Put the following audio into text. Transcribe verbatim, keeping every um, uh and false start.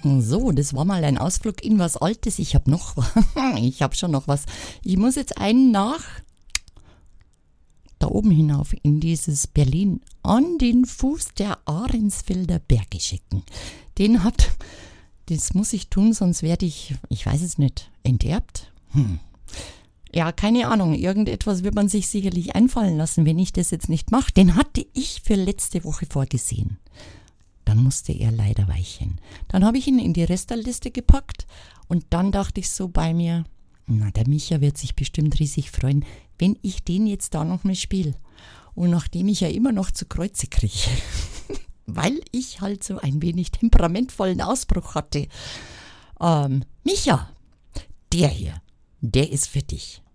So, das war mal ein Ausflug in was Altes. Ich habe noch, ich habe schon noch was. Ich muss jetzt einen nach da oben hinauf in dieses Berlin an den Fuß der Ahrensfelder Berge schicken. Den hat, das muss ich tun, sonst werde ich, ich weiß es nicht, enterbt. Hm. Ja, keine Ahnung, irgendetwas wird man sich sicherlich einfallen lassen, wenn ich das jetzt nicht mache. Den hatte ich für letzte Woche vorgesehen. Dann musste er leider weichen. Dann habe ich ihn in die Resterliste gepackt und dann dachte ich so bei mir, na, der Micha wird sich bestimmt riesig freuen, wenn ich den jetzt da noch mal spiele. Und nachdem ich ja immer noch zu Kreuze kriege, weil ich halt so ein wenig temperamentvollen Ausbruch hatte. Ähm, Micha, der hier, der ist für dich.